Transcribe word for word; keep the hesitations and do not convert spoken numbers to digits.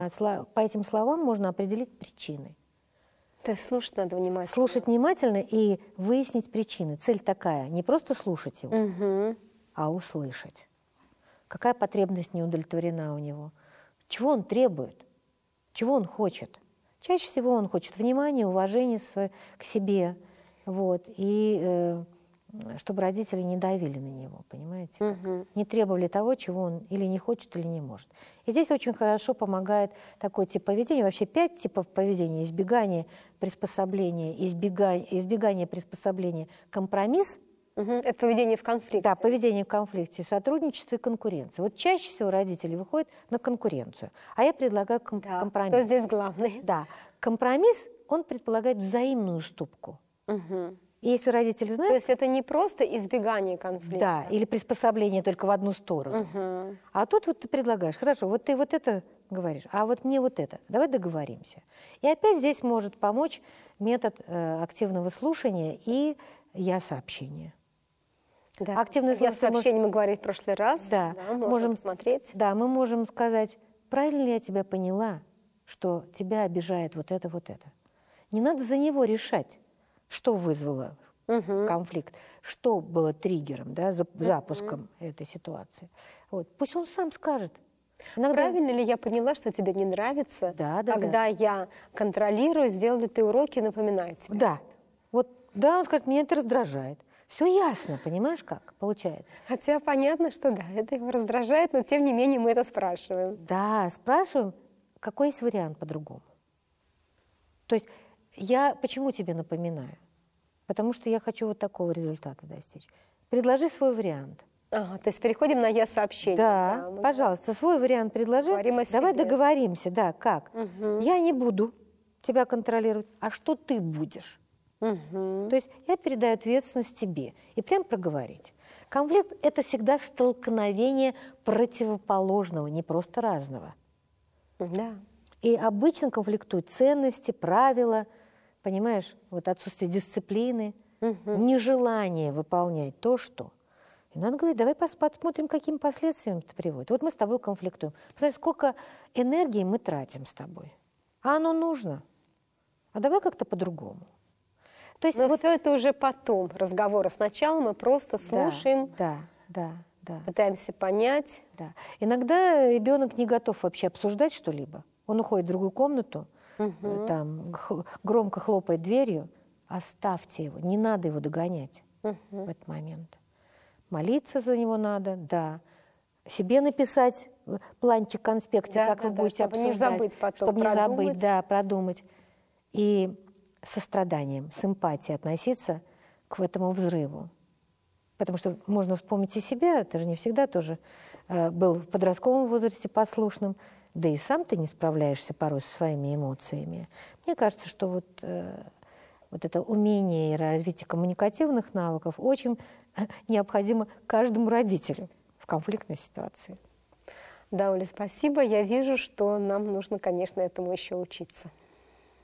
По этим словам можно определить причины. То есть слушать надо внимательно. Слушать внимательно и выяснить причины. Цель такая, не просто слушать его, угу. а услышать. Какая потребность не удовлетворена у него? Чего он требует? Чего он хочет? Чаще всего он хочет внимания, уважения к себе. Вот, и э, чтобы родители не давили на него, понимаете? Угу. Не требовали того, чего он или не хочет, или не может. И здесь очень хорошо помогает такой тип поведения. Вообще пять типов поведения. Избегание, приспособление, избегание, избегание приспособления, компромисс. Угу. Это поведение в конфликте. Да, поведение в конфликте, сотрудничество и конкуренция. Вот чаще всего родители выходят на конкуренцию, а я предлагаю ком- да, компромисс. Кто здесь главный? Да, компромисс, он предполагает взаимную уступку. Угу. И если родители знают... То есть это не просто избегание конфликта. Да, или приспособление только в одну сторону. Угу. А тут вот ты предлагаешь, хорошо, вот ты вот это говоришь, а вот мне вот это, давай договоримся. И опять здесь может помочь метод э, активного слушания и я-сообщения. Да. Активное Я сообщение может... мы говорили в прошлый раз. Да, да можно можем посмотреть. Да, мы можем сказать, правильно ли я тебя поняла, что тебя обижает вот это, вот это. Не надо за него решать, что вызвало угу. конфликт, что было триггером, да, запуском угу. этой ситуации. Вот. Пусть он сам скажет. Иногда... Правильно ли я поняла, что тебе не нравится, да, да, когда да. я контролирую, сделал ли ты уроки, напоминаю тебе? Да. Вот, да, он скажет, меня это раздражает. Все ясно, понимаешь, как получается? Хотя понятно, что да, это его раздражает, но тем не менее мы это спрашиваем. Да, спрашиваем, какой есть вариант по-другому. То есть я почему тебе напоминаю? Потому что я хочу вот такого результата достичь. Предложи свой вариант. Ага, то есть переходим на я-сообщение. Да, да, пожалуйста, свой вариант предложи. Давай договоримся, да, как? Угу. Я не буду тебя контролировать, а что ты будешь? Угу. То есть я передаю ответственность тебе. И прям проговорить. Конфликт – это всегда столкновение противоположного, не просто разного. Да. И обычно конфликтуют ценности, правила, понимаешь, вот отсутствие дисциплины, угу. нежелание выполнять то, что. И надо говорить, давай посмотрим, каким последствиям это приводит. Вот мы с тобой конфликтуем. Посмотри, сколько энергии мы тратим с тобой. А оно нужно. А давай как-то по-другому. То есть Но вот все это уже потом разговора. Сначала мы просто слушаем, да, да, да, пытаемся понять. Да. Иногда ребенок не готов вообще обсуждать что-либо. Он уходит в другую комнату, угу. там громко хлопает дверью. Оставьте его, не надо его догонять угу. в этот момент. Молиться за него надо, да. Себе написать планчик, конспектик, да, как да, вы да, будете чтобы обсуждать. Не забыть потом, чтобы продумать. не забыть, да, продумать. И состраданием, с эмпатией относиться к этому взрыву. Потому что можно вспомнить и себя, ты же не всегда тоже э, был в подростковом возрасте послушным, да и сам ты не справляешься порой со своими эмоциями. Мне кажется, что вот, э, вот это умение и развитие коммуникативных навыков очень необходимо каждому родителю в конфликтной ситуации. Да, Оля, спасибо. Я вижу, что нам нужно, конечно, этому еще учиться.